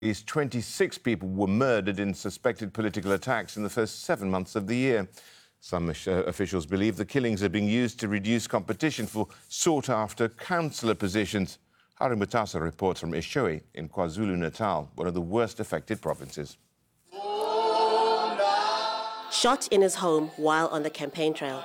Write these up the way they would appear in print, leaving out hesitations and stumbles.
At least 26 people were murdered in suspected political attacks in the first 7 months of the year. Some officials believe the killings are being used to reduce competition for sought-after councillor positions. Harry Mutasa reports from Eshowe in KwaZulu-Natal, one of the worst affected provinces. Shot in his home while on the campaign trail.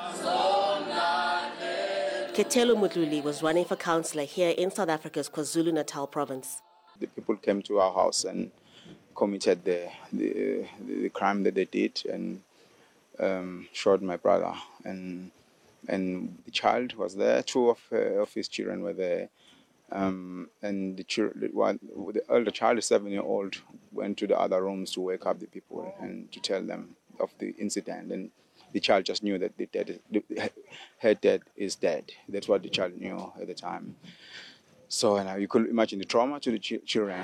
Ketelo Mudluli was running for councillor here in South Africa's KwaZulu-Natal province. The people came to our house and committed the crime that they did and shot my brother. And the child was there. Two of his children were there. And the elder child, the 7-year-old, went to the other rooms to wake up the people and to tell them of the incident. And the child just knew that her dad is dead. That's what the child knew at the time. So you could imagine the trauma to the children.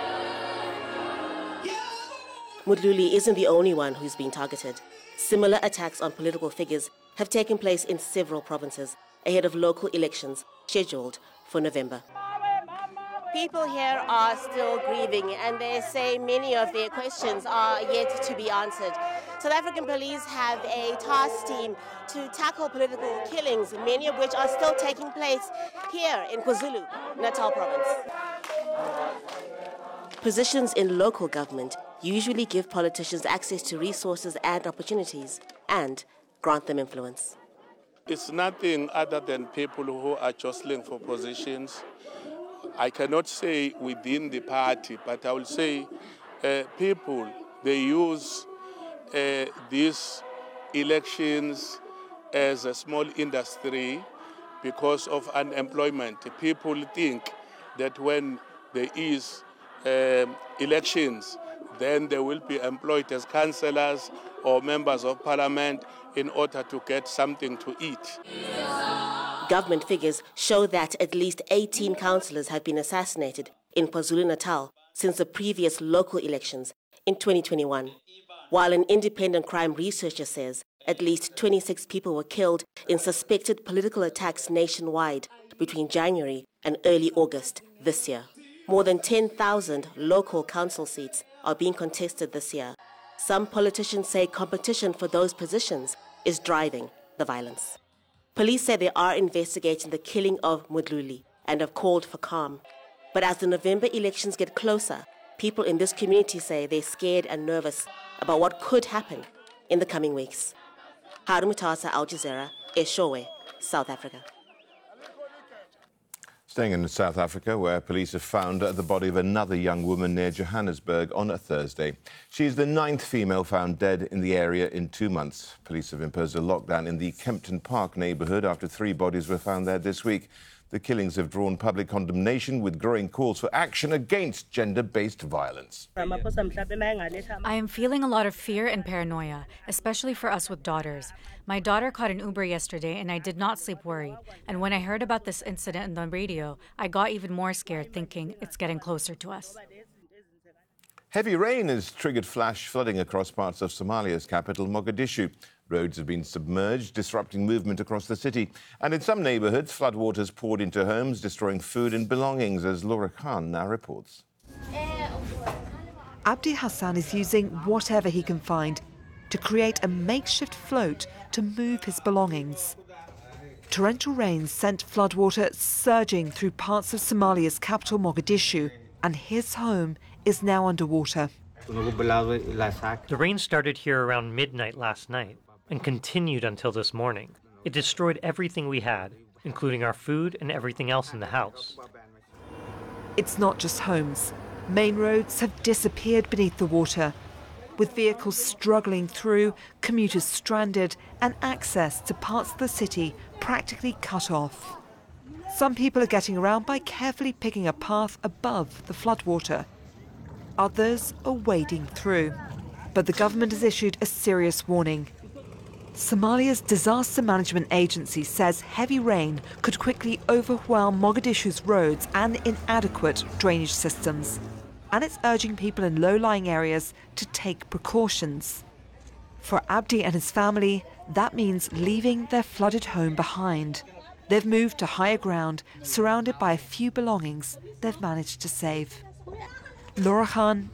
Mudluli isn't the only one who's been targeted. Similar attacks on political figures have taken place in several provinces ahead of local elections scheduled for November. People here are still grieving and they say many of their questions are yet to be answered. South African police have a task team to tackle political killings, many of which are still taking place here in KwaZulu-Natal province. Positions in local government usually give politicians access to resources and opportunities and grant them influence. It's nothing other than people who are jostling for positions. I cannot say within the party, but I will say people, they use these elections as a small industry because of unemployment. People think that when there is elections, then they will be employed as councillors or members of parliament in order to get something to eat. Government figures show that at least 18 councillors have been assassinated in KwaZulu-Natal since the previous local elections in 2021, while an independent crime researcher says at least 26 people were killed in suspected political attacks nationwide between January and early August this year. More than 10,000 local council seats are being contested this year. Some politicians say competition for those positions is driving the violence. Police say they are investigating the killing of Mudluli and have called for calm. But as the November elections get closer, people in this community say they're scared and nervous about what could happen in the coming weeks. Harry Mutasa, Al Jazeera, Eshowe, South Africa. Staying in South Africa, where police have found the body of another young woman near Johannesburg on a Thursday. She is the 9th female found dead in the area in 2 months. Police have imposed a lockdown in the Kempton Park neighbourhood after 3 bodies were found there this week. The killings have drawn public condemnation with growing calls for action against gender-based violence. I am feeling a lot of fear and paranoia, especially for us with daughters. My daughter caught an Uber yesterday and I did not sleep worried. And when I heard about this incident on the radio, I got even more scared, thinking it's getting closer to us. Heavy rain has triggered flash flooding across parts of Somalia's capital, Mogadishu. Roads have been submerged, disrupting movement across the city. And in some neighbourhoods, floodwaters poured into homes, destroying food and belongings, as Laura Khan now reports. Abdi Hassan is using whatever he can find to create a makeshift float to move his belongings. Torrential rains sent floodwater surging through parts of Somalia's capital, Mogadishu, and his home is now underwater. The rain started here around midnight last night and continued until this morning. It destroyed everything we had, including our food and everything else in the house. It's not just homes. Main roads have disappeared beneath the water, with vehicles struggling through, commuters stranded, and access to parts of the city practically cut off. Some people are getting around by carefully picking a path above the floodwater. Others are wading through. But the government has issued a serious warning. Somalia's Disaster Management Agency says heavy rain could quickly overwhelm Mogadishu's roads and inadequate drainage systems. And it's urging people in low-lying areas to take precautions. For Abdi and his family, that means leaving their flooded home behind. They've moved to higher ground, surrounded by a few belongings they've managed to save. Laura Khan,